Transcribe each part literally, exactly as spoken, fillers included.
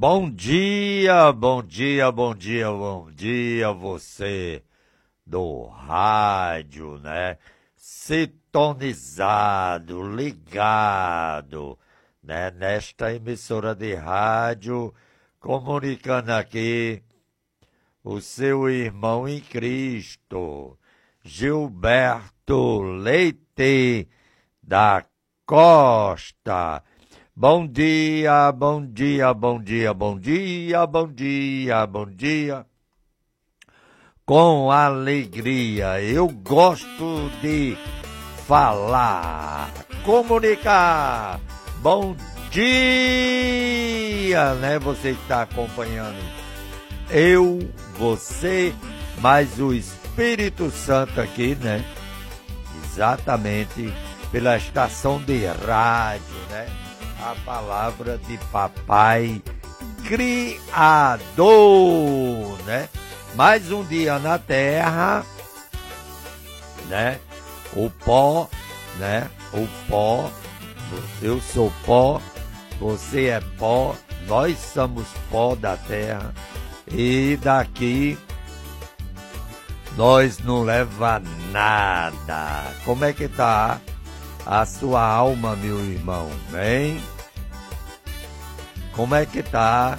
Bom dia, bom dia, bom dia, bom dia, você do rádio, né? Sintonizado, ligado, né? Nesta emissora de rádio, comunicando aqui o seu irmão em Cristo, Gilberto Leite da Costa. Bom dia, bom dia, bom dia, bom dia, bom dia, bom dia. Com alegria, eu gosto de falar, comunicar. Bom dia, né? Você está acompanhando eu, você, mais o Espírito Santo aqui, né? Exatamente, pela estação de rádio, né? A palavra de Papai Criador, né? Mais um dia na terra, né? O pó, né? O pó, eu sou pó, você é pó, nós somos pó da terra e daqui nós não leva nada. Como é que tá a sua alma, meu irmão? Bem? Como é que tá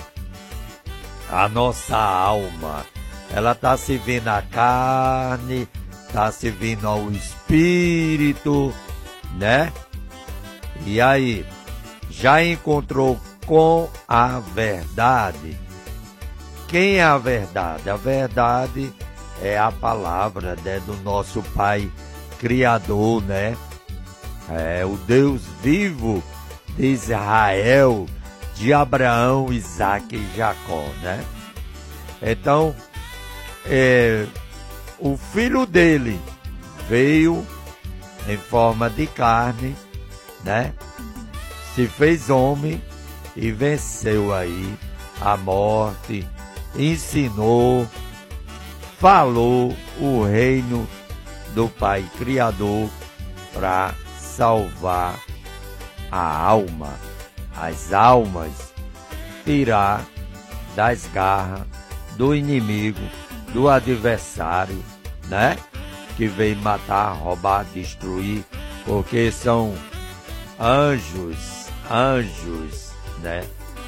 a nossa alma? Ela tá servindo a carne, tá servindo ao espírito, né? E aí, já encontrou com a verdade? Quem é a verdade? A verdade é a palavra, né, do nosso Pai Criador, né? É o Deus vivo de Israel, de Abraão, Isaque e Jacó, né? Então, é, o filho dele veio em forma de carne, né? Se fez homem e venceu aí a morte, ensinou, falou o reino do Pai Criador para salvar a alma, as almas, tirar das garras do inimigo, do adversário, né? Que veio matar, roubar, destruir, porque são anjos, anjos, né?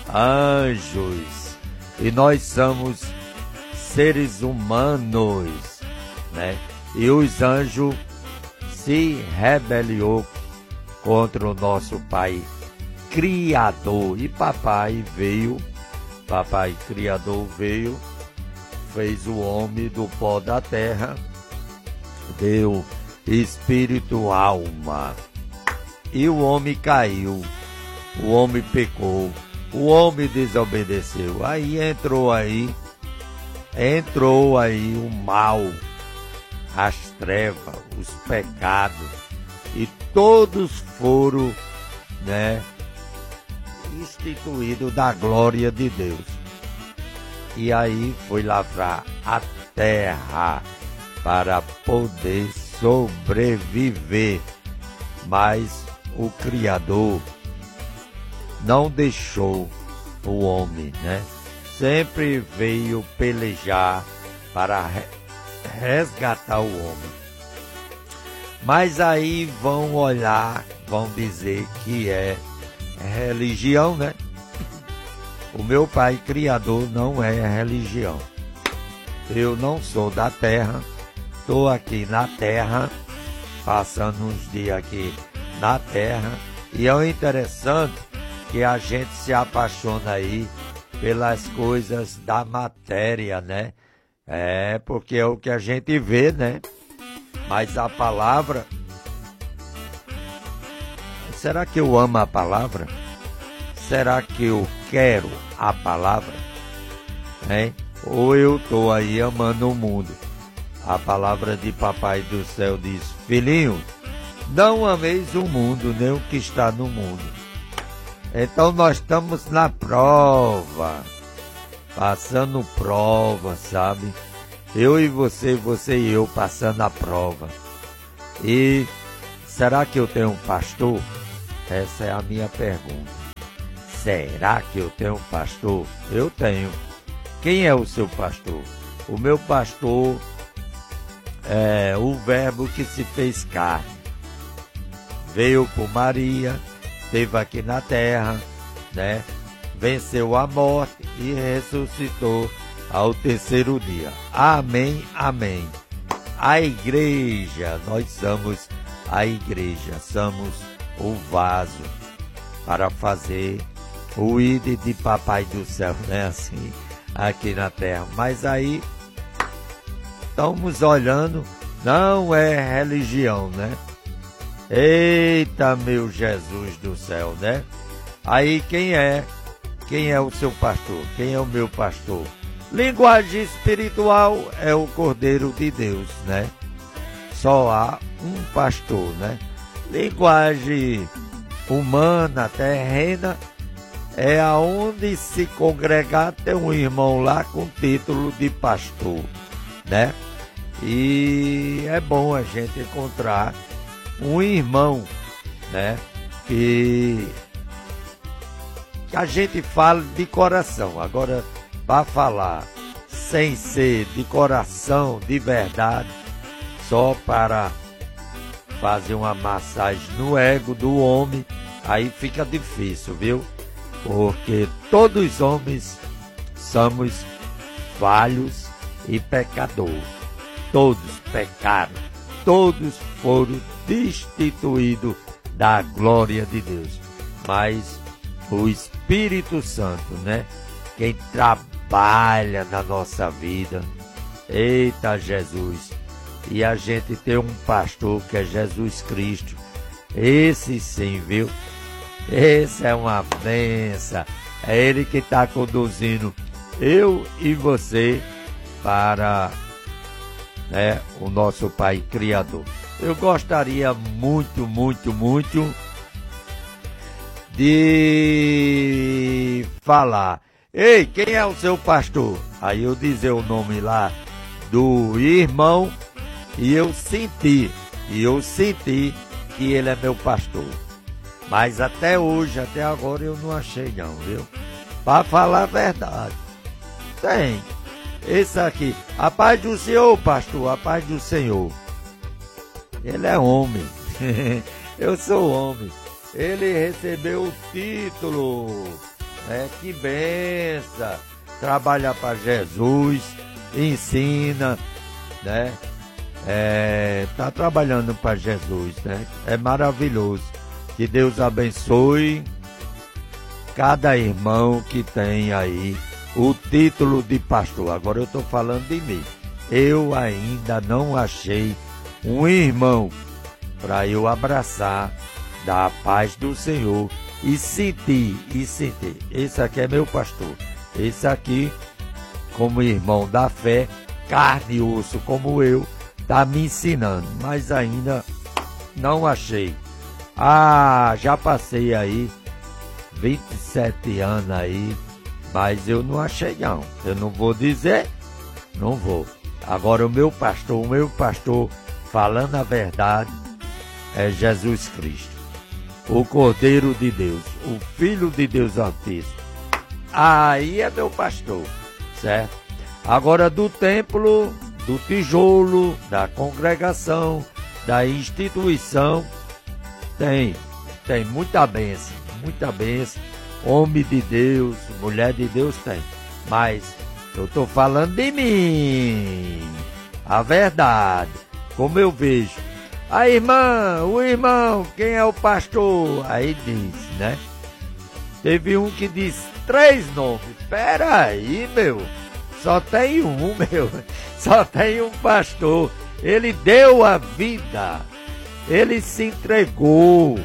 Anjos. E nós somos seres humanos, né? E os anjos se rebeliou contra o nosso Pai Criador. E papai veio, papai Criador veio, fez o homem do pó da terra, deu espírito, alma. E o homem caiu, o homem pecou, o homem desobedeceu. Aí entrou aí, entrou aí o mal, as trevas, os pecados, e todos foram, né, instituídos da glória de Deus. E aí foi lavrar a terra para poder sobreviver. Mas o Criador não deixou o homem, né? Sempre veio pelejar para resgatar o homem. Mas aí vão olhar, vão dizer que é religião, né? O meu Pai Criador não é religião. Eu não sou da terra, estou aqui na terra, passando uns dias aqui na terra, e é interessante que a gente se apaixona aí pelas coisas da matéria, né? É, porque é o que a gente vê, né? Mas a palavra... Será que eu amo a palavra? Será que eu quero a palavra? Hein? Ou eu estou aí amando o mundo? A palavra de Papai do Céu diz: filhinho, não ameis o mundo, nem o que está no mundo. Então nós estamos na prova, passando prova, sabe? Eu e você, você e eu passando a prova. E será que eu tenho um pastor? Essa é a minha pergunta. será que eu tenho um pastor? Eu tenho. Quem é o seu pastor? O meu pastor é o Verbo que se fez carne. Veio por Maria, esteve aqui na terra, né? Venceu a morte e ressuscitou ao terceiro dia. Amém, amém. A igreja, nós somos a igreja, somos o vaso para fazer o ide de Papai do Céu, né? Assim, aqui na terra. Mas aí, estamos olhando, não é religião, né? Eita, meu Jesus do céu, né? Aí quem é? Quem é o seu pastor? Quem é o meu pastor? Linguagem espiritual é o Cordeiro de Deus, né? Só há um pastor, né? Linguagem humana, terrena, é aonde se congregar tem um irmão lá com título de pastor, né? E é bom a gente encontrar um irmão, né? Que, que a gente fala de coração. Agora, para falar sem ser de coração, de verdade, só para fazer uma massagem no ego do homem, aí fica difícil, viu? Porque todos os homens somos falhos e pecadores. Todos pecaram, todos foram destituídos da glória de Deus. Mas o Espírito Santo, né? Quem trabalha na nossa vida, eita Jesus, e a gente tem um pastor que é Jesus Cristo, esse sim, viu? Esse é uma benção, é Ele que está conduzindo eu e você para, né, o nosso Pai Criador. Eu gostaria muito, muito, muito de falar, ei, quem é o seu pastor? Aí eu dizer o nome lá do irmão e eu senti, e eu senti que ele é meu pastor. Mas até hoje, até agora eu não achei não, viu? Para falar a verdade. Tem. Esse aqui, a paz do Senhor, pastor, a paz do Senhor. Ele é homem. Eu sou homem. Ele recebeu o título, né? Que benção. Trabalha para Jesus, ensina, né? É, tá trabalhando para Jesus, né? É maravilhoso. Que Deus abençoe cada irmão que tem aí o título de pastor. Agora eu estou falando de mim. Eu ainda não achei um irmão para eu abraçar da paz do Senhor e sentir, e sentir. Esse aqui é meu pastor. Esse aqui, como irmão da fé, carne e osso como eu, está me ensinando, mas ainda não achei. Ah, já passei aí vinte e sete anos aí, mas eu não achei não. Eu não vou dizer, não vou. Agora o meu pastor, o meu pastor, falando a verdade, é Jesus Cristo, o Cordeiro de Deus, o Filho de Deus Altíssimo. Aí é meu pastor, certo? Agora do templo, do tijolo, da congregação, da instituição, tem, tem muita bênção, muita bênção. Homem de Deus, mulher de Deus tem. Mas eu estou falando de mim, a verdade, como eu vejo. A irmã, o irmão, quem é o pastor? Aí diz, né? Teve um que disse três nomes. Pera aí, meu. Só tem um, meu. Só tem um pastor. Ele deu a vida. Ele se entregou.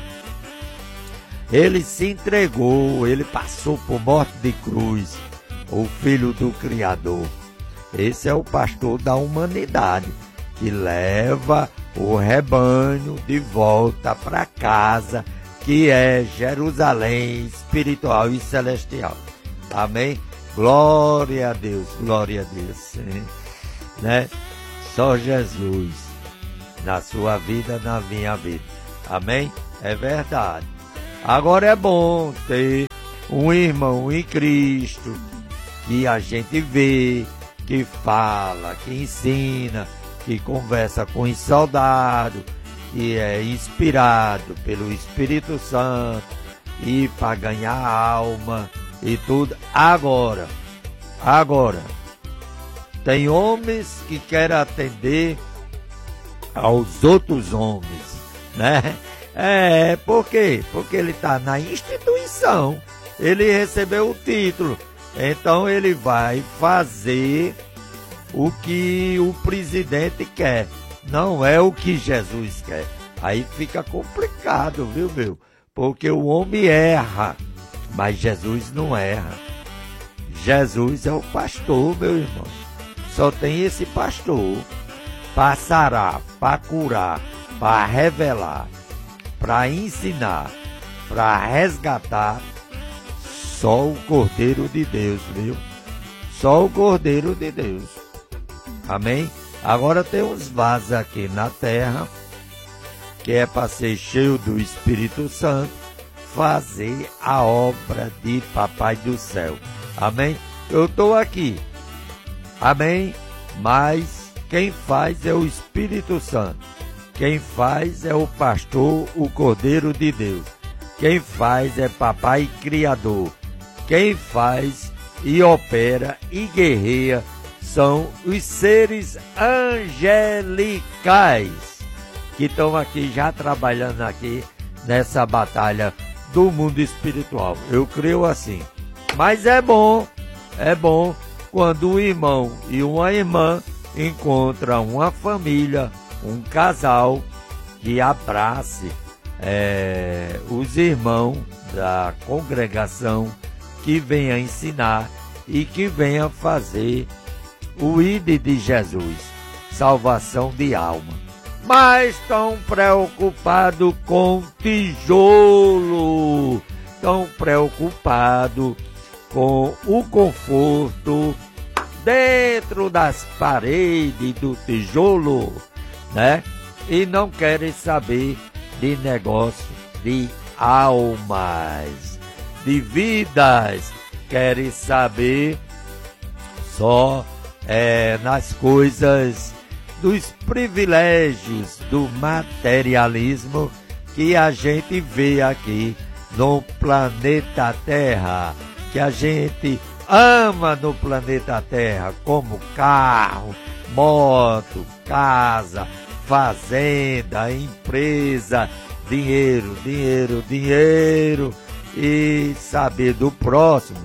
Ele se entregou. Ele passou por morte de cruz. O Filho do Criador. Esse é o pastor da humanidade, que leva o rebanho de volta para casa, que é Jerusalém espiritual e celestial. Amém? Glória a Deus, glória a Deus. Né? Só Jesus na sua vida, na minha vida. Amém? É verdade. Agora é bom ter um irmão em Cristo, que a gente vê, que fala, que ensina, que conversa com os soldados, que é inspirado pelo Espírito Santo, e para ganhar alma e tudo. Agora, agora, tem homens que querem atender aos outros homens, né? É, por quê? Porque ele está na instituição, ele recebeu o título, então ele vai fazer o que o presidente quer, não é o que Jesus quer. Aí fica complicado, viu, meu? Porque o homem erra, mas Jesus não erra. Jesus é o pastor, meu irmão. Só tem esse pastor para sarar, para curar, para revelar, para ensinar, para resgatar. Só o Cordeiro de Deus, viu? Só o Cordeiro de Deus. Amém? Agora tem uns vasos aqui na terra, que é para ser cheio do Espírito Santo, fazer a obra de Papai do Céu. Amém? Eu estou aqui. Amém? Mas quem faz é o Espírito Santo. Quem faz é o pastor, o Cordeiro de Deus. Quem faz é Papai Criador. Quem faz e opera e guerreia são os seres angelicais que estão aqui já trabalhando aqui nessa batalha do mundo espiritual. Eu creio assim. Mas é bom, é bom quando um irmão e uma irmã encontram uma família, um casal que abrace é, os irmãos da congregação, que venha ensinar e que venha fazer o I D de Jesus, salvação de alma. Mas estão preocupados com tijolo, estão preocupados com o conforto dentro das paredes do tijolo, né? E não querem saber de negócio de almas, de vidas, querem saber só é, nas coisas dos privilégios do materialismo que a gente vê aqui no planeta Terra, que a gente ama no planeta Terra, como carro, moto, casa, fazenda, empresa, dinheiro, dinheiro, dinheiro, e saber do próximo,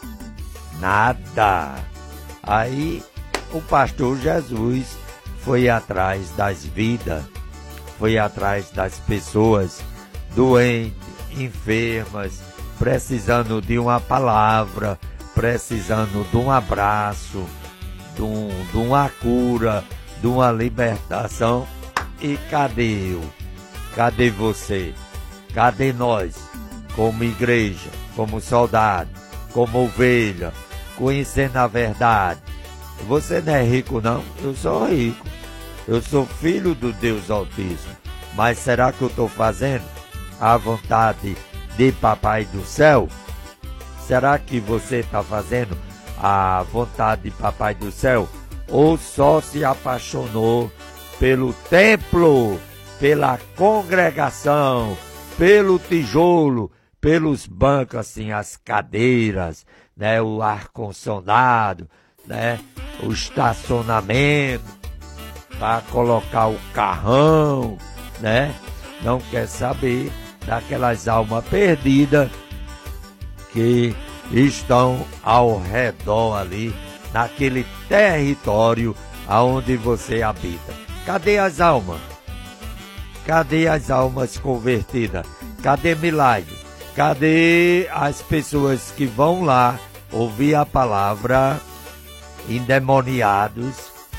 nada. Aí o pastor Jesus foi atrás das vidas, foi atrás das pessoas doentes, enfermas, precisando de uma palavra, precisando de um abraço, de, um, de uma cura, de uma libertação. E cadê eu? Cadê você? Cadê nós? Como igreja, como soldado, como ovelha, conhecendo a verdade. Você não é rico não? Eu sou rico. Eu sou filho do Deus Altíssimo. Mas será que eu estou fazendo a vontade de Papai do Céu? Será que você está fazendo a vontade de Papai do Céu? Ou só se apaixonou pelo templo, pela congregação, pelo tijolo, pelos bancos, assim, as cadeiras, né, o ar-condicionado, né, o estacionamento, para colocar o carrão, né? Não quer saber daquelas almas perdidas que estão ao redor ali, naquele território aonde você habita. Cadê as almas? Cadê as almas convertidas? Cadê milagre? Cadê as pessoas que vão lá ouvir a palavra, endemoniados,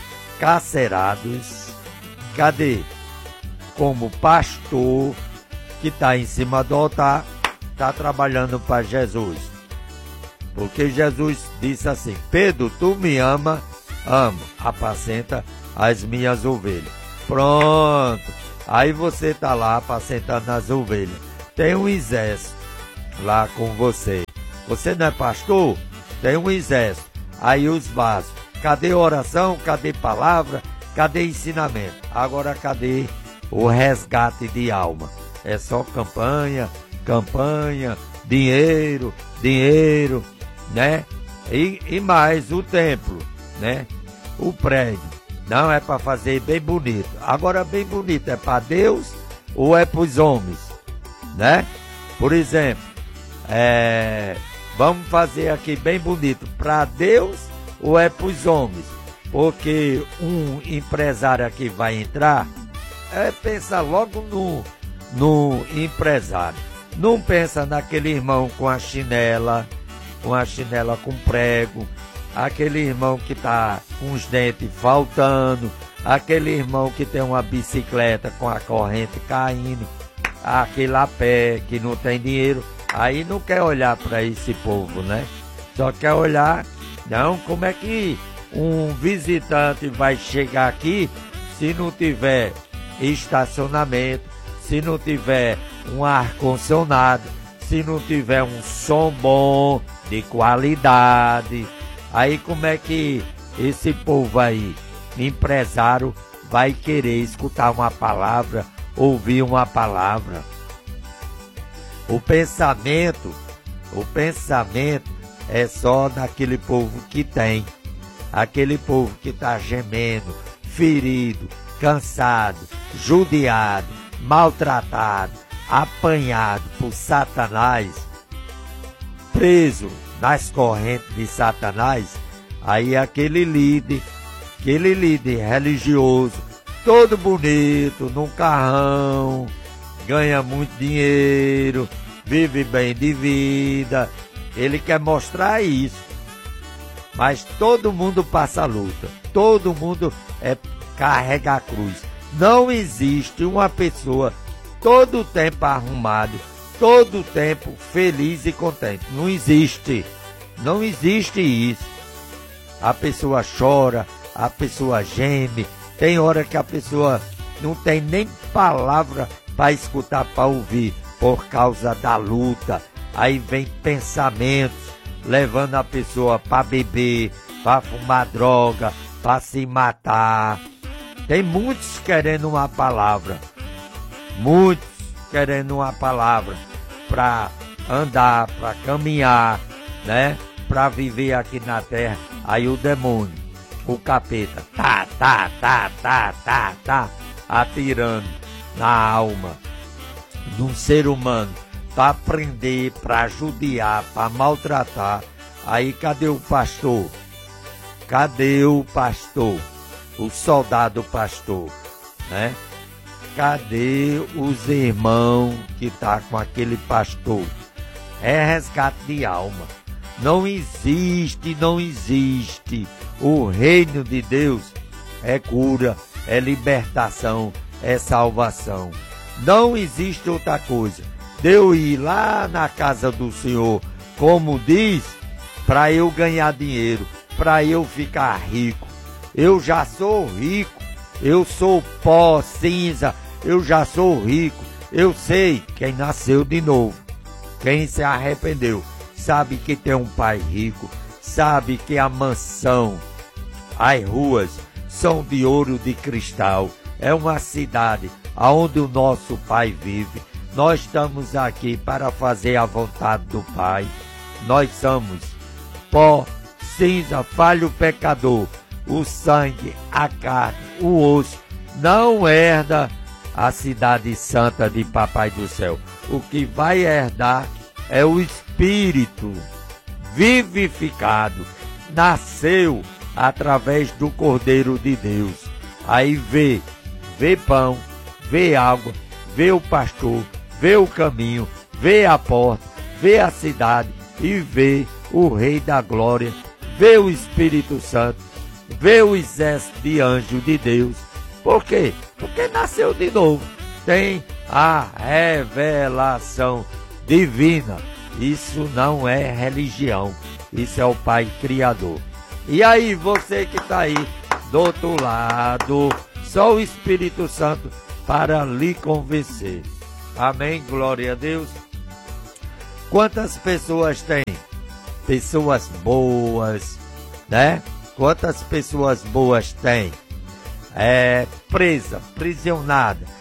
carcerados? Cadê? Como pastor que está em cima do altar, está trabalhando para Jesus. Porque Jesus disse assim: Pedro, tu me ama, amo, apacenta as minhas ovelhas. Pronto. Aí você está lá apacentando as ovelhas. Tem um exército lá com você. Você não é pastor? Tem um exército. Aí os vasos. Cadê oração? Cadê palavra? Cadê ensinamento? Agora cadê o resgate de alma? É só campanha, campanha, dinheiro, dinheiro, né? E, e mais o templo, né? O prédio. Não é para fazer bem bonito. Agora bem bonito é para Deus ou é para os homens, né? Por exemplo, é, vamos fazer aqui bem bonito para Deus ou é para os homens? Porque um empresário aqui vai entrar, é, pensa logo no, no empresário. Não pensa naquele irmão com a chinela, com a chinela com prego, aquele irmão que está com os dentes faltando, aquele irmão que tem uma bicicleta com a corrente caindo, aquele a pé que não tem dinheiro. Aí não quer olhar para esse povo, né? Só quer olhar, não, como é que um visitante vai chegar aqui se não tiver estacionamento, se não tiver um ar-condicionado, se não tiver um som bom, de qualidade. Aí como é que esse povo aí, empresário, vai querer escutar uma palavra, ouvir uma palavra? O pensamento, o pensamento é só daquele povo que tem. Aquele povo que está gemendo, ferido, cansado, judiado, maltratado, apanhado por Satanás, preso nas correntes de Satanás. Aí aquele líder, aquele líder religioso, todo bonito, num carrão, ganha muito dinheiro, vive bem de vida, ele quer mostrar isso. Mas todo mundo passa luta, todo mundo é, carrega a cruz. Não existe uma pessoa todo o tempo arrumado, todo o tempo feliz e contente. Não existe, não existe isso. A pessoa chora, a pessoa geme, tem hora que a pessoa não tem nem palavra para escutar, para ouvir, por causa da luta. Aí vem pensamentos levando a pessoa para beber, para fumar droga, para se matar. Tem muitos querendo uma palavra, muitos querendo uma palavra para andar, para caminhar, né? Para viver aqui na terra. Aí o demônio, o capeta, tá, tá, tá, tá, tá, tá, atirando na alma de um ser humano, para prender, para judiar, para maltratar. Aí cadê o pastor? Cadê o pastor? O soldado pastor, né? Cadê os irmãos que tá com aquele pastor? É resgate de alma. Não existe, não existe. O reino de Deus é cura, é libertação, é salvação. Não existe outra coisa. De eu ir lá na casa do Senhor, como diz, para eu ganhar dinheiro, para eu ficar rico. Eu já sou rico, eu sou pó, cinza, eu já sou rico. Eu sei quem nasceu de novo, quem se arrependeu, sabe que tem um pai rico, sabe que a mansão, as ruas são de ouro de cristal. É uma cidade onde o nosso Pai vive. Nós estamos aqui para fazer a vontade do Pai. Nós somos pó, cinza, falho pecador. O sangue, a carne, o osso não herda a cidade santa de Papai do Céu. O que vai herdar é o Espírito vivificado. Nasceu através do Cordeiro de Deus. Aí vê, vê pão, vê água, vê o pastor, vê o caminho, vê a porta, vê a cidade e vê o Rei da Glória, vê o Espírito Santo, vê o exército de anjos de Deus. Por quê? Porque nasceu de novo. Tem a revelação divina. Isso não é religião, isso é o Pai Criador. E aí, você que está aí do outro lado, só o Espírito Santo para lhe convencer. Amém? Glória a Deus. Quantas pessoas têm pessoas boas, né? Quantas pessoas boas tem? É, presa, prisionada.